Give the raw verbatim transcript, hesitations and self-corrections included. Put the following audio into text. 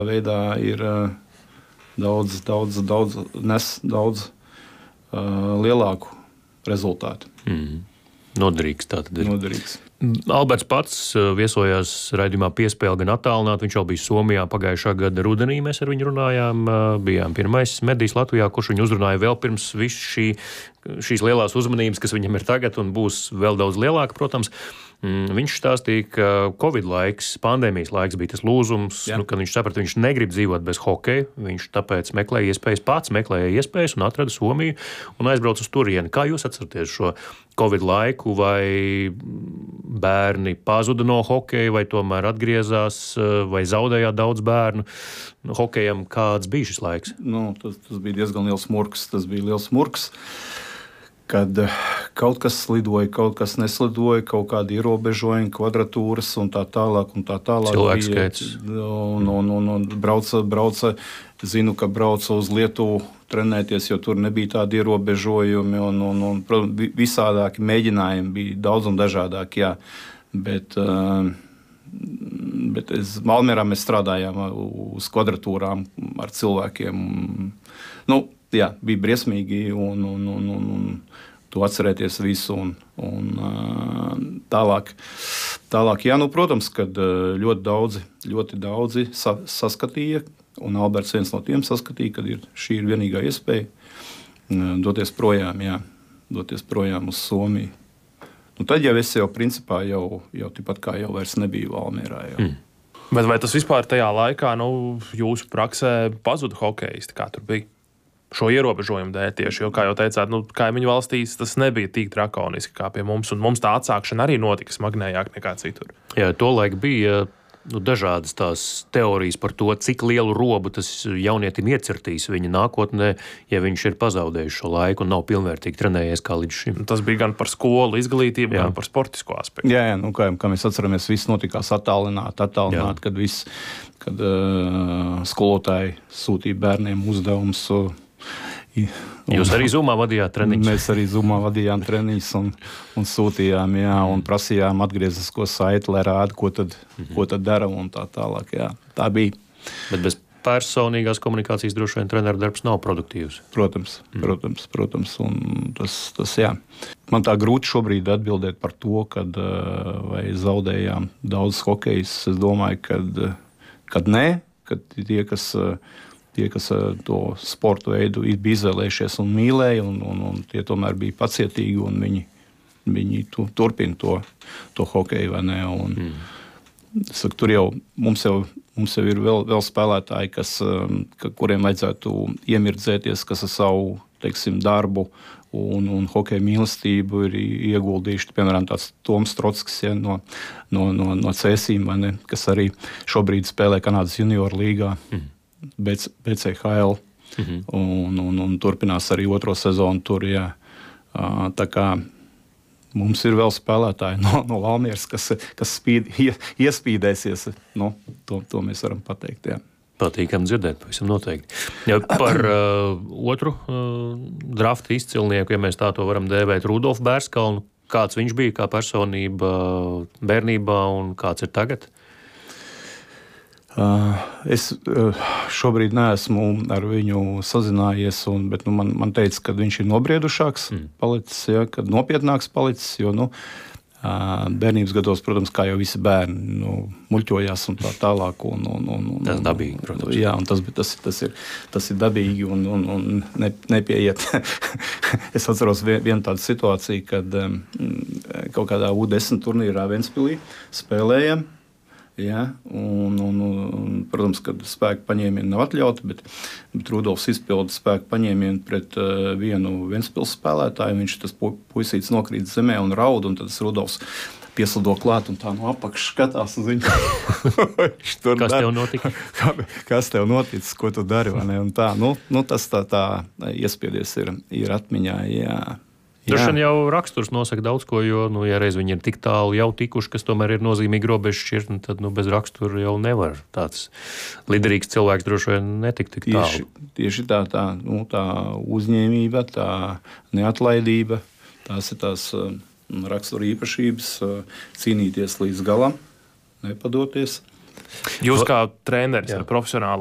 veidā ir daudz, daudz, daudz, nes daudz uh, lielāku rezultātu. Mm. Noderīgs tā tad ir. Noderīgs. Alberts pats viesojās raidījumā Piespēle gan attālināti. Viņš jau bija Somijā pagājušā gada rudenī. Mēs ar viņu runājām. Bijām pirmais medijs Latvijā, kurš viņu uzrunāja vēl pirms visu šī, šīs lielās uzmanības, kas viņam ir tagad un būs vēl daudz lielāka, protams. Viņš stāstīja, ka Covid laiks, pandēmijas laiks bija tas lūzums, nu, kad viņš saprata, viņš negrib dzīvot bez hokeja. Viņš tāpēc meklēja iespējas, pats meklēja iespējas un atrada Somiju un aizbrauca uz turieni. Kā jūs atceraties šo Covid laiku, vai bērni pazuda no hokeja, vai tomēr atgriezās, vai zaudējāt daudz bērnu no hokejam? Kāds bija šis laiks? Nu, tas, tas bija diezgan liels murks. Tas bija liels murks. Kad kaut kas slidoja, kaut kas neslidoja, kaut kādi ierobežojumi, kvadratūras un tā tālāk. Un tā tālāk cilvēks skaits. Un, un, un, un brauca, brauca, zinu, ka brauca uz Lietuvu trenēties, jo tur nebija tādi ierobežojumi. Un, un, un, protams, visādāki mēģinājumi bija daudz un dažādāki, jā. Bet, bet es, Valmierā mēs strādājām uz kvadratūrām ar cilvēkiem. Nu, jā, bija briesmīgi un, un, un, un, un to atcerēties visu. Un, un, tālāk, tālāk, jā, nu, protams, kad ļoti daudzi, ļoti daudzi sa, saskatīja, un Alberts viens no tiem saskatīja, kad ir, šī ir vienīgā iespēja doties projām, jā, doties projām uz Somiju. Nu, tad jau es jau principā jau, jau tāpat kā jau vairs nebiju Valmierā. Mm. Bet vai tas vispār tajā laikā, nu, jūsu praksē pazuda hokejisti, kā tur bija? Šo ierobežojumu dēļ tieši, jo, kā jau teicāt, nu, kaimiņu valstīs tas nebija tik drakoniski kā pie mums, un mums tā atsākšana arī notika smagnējāk nekā citur. Jā, tolaik bija nu, dažādas tās teorijas par to, cik lielu robu tas jaunietim iecertīs viņa nākotnē, ja viņš ir pazaudējis šo laiku un nav pilnvērtīgi trenējies kā līdz šim. Tas bija gan par skolu izglītību, jā. Gan par sportisko aspektu. Jā, jā, nu, kā, kā mēs atceramies, viss notikās attālināt, attālināt, kad viss, kad uh, skolotāji sūtīja bērniem uzdevumus. Uh, Jūs arī Zoomā vadījāt treniņus? Mēs arī Zoomā vadījām treniņus un, un sūtījām, jā, un prasījām atgriezisko saiti, lai rāda, ko tad, mm-hmm. ko tad dara un tā tālāk. Jā. Tā bija. Bet bez personīgās komunikācijas droši vien treneru darbs nav produktīvs. Protams, mm. protams, protams. Un tas, tas, jā. Man tā grūti šobrīd atbildēt par to, kad vai zaudējām daudz hokejus. Es domāju, kad, kad nē, kad tie, kas... Tie, kas to sportu veidu bija izvēlējušies un mīlēja, un, un, un tie tomēr bija pacietīgi, un viņi, viņi tu, turpina to, to hokeju, vai ne? Un, mm. saku, tur jau mums, jau mums jau ir vēl, vēl spēlētāji, kas, ka, kuriem vajadzētu iemirdzēties, kas ar savu, teiksim, darbu un, un hokeja mīlestību ir ieguldījuši. Piemēram, tāds Toms Trotskis, ja, no, no, no, no Cēsīm, vai ne? Kas arī šobrīd spēlē Kanādas junioru līgā. Mm. B C H L mm-hmm. un, un, un turpinās arī otro sezonu tur. Jā. Tā kā mums ir vēl spēlētāji no, no Valmieras, kas, kas spīd, iespīdēsies. Nu, to, to mēs varam pateikt. Jā. Patīkam dzirdēt, pavisam noteikti. Ja par uh, otru uh, drafta izcilnieku, ja mēs tā to varam dēvēt, Rudolfu Bērskalnu, kāds viņš bija kā personība bērnībā un kāds ir tagad? Uh, es uh, šobrīd neesmu ar viņu sazinājies, un, bet nu, man, man teica, ka viņš ir nobriedušāks, mm. palicis, ja, kad nopietnāks palicis, jo nu, uh, bērnības gados, protams, kā jau visi bērni, nu, muļķojās un tā tālāk. Un, un, un, un, tas ir dabīgi, protams. Jā, un tas, tas, tas, ir, tas ir dabīgi un, un, un ne, nepieiet. Es atceros vien, vienu tādu situāciju, kad um, kaut kādā U desmit turnīrā Ventspilī spēlējam. Ja, un, un, un, protams, ka spēku paņēmieni nav atļauti, bet, bet Rudolfs izpilda spēku paņēmienu pret uh, vienu Ventspils spēlētāju. Viņš tas pu, puisītis nokrīt zemē un raud, un tad tas Rudolfs pieslido klāt un tā no apakšas skatās uz viņu. Kas dar? Tev notika? Kas tev noticis, ko tu dari? Un tā, nu, nu, tas tā, tā iespiedies ir, ir atmiņā, jā. Droši vien jau raksturs nosaka daudz ko, jo, nu, ja reiz viņi ir tik tālu jau tikuši, kas tomēr ir nozīmīgi robežu šķirtni, tad nu, bez rakstura jau nevar tāds liderīgs cilvēks droši vien netikt tik tālu. Tieši, tieši tā, tā, nu, tā uzņēmība, tā neatlaidība, tās ir tās uh, rakstura īpašības, uh, cīnīties līdz galam, nepadoties. Jūs kā treneris Jā. ar profesionālu